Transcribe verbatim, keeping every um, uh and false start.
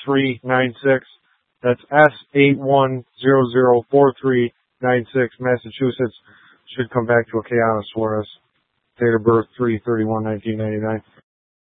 three nine six. That's S eight one zero zero four three nine six, Massachusetts. Should come back to a Kiana Suarez. Date of birth three thirty-one nineteen ninety-nine.